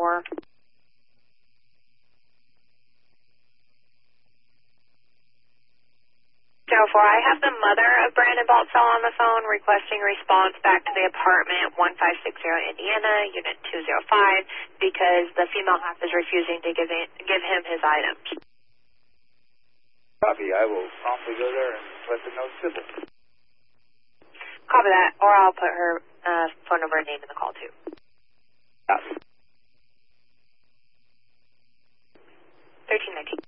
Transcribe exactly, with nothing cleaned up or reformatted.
four. zero four, I have the mother of Brandon Baltzell on the phone requesting response back to the apartment one five six zero Indiana, unit two zero five, because the female half is refusing to give, in, give him his items. Copy. I will promptly go there and let them know civil. Copy that, or I'll put her uh, phone number and name in the call too. Copy. thirteen nineteen.